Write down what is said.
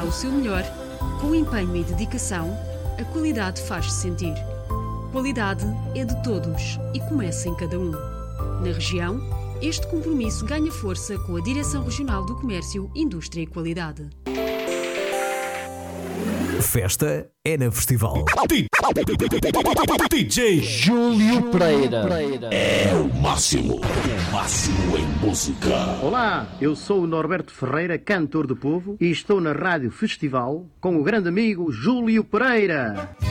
o seu melhor, com empenho e dedicação, a qualidade faz-se sentir. Qualidade é de todos e começa em cada um. Na região, este compromisso ganha força com a Direção Regional do Comércio, Indústria e Qualidade. Festa é na Festival. DJ Júlio Pereira. É o máximo em música. Olá, eu sou o Norberto Ferreira, cantor do povo, e estou na Rádio Festival com o grande amigo Júlio Pereira.